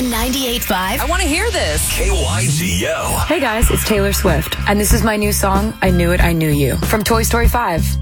on 98.5. I want to hear this. KYGO. Hey guys, it's Taylor Swift, and this is my new song, I Knew It, I Knew You, from Toy Story 5.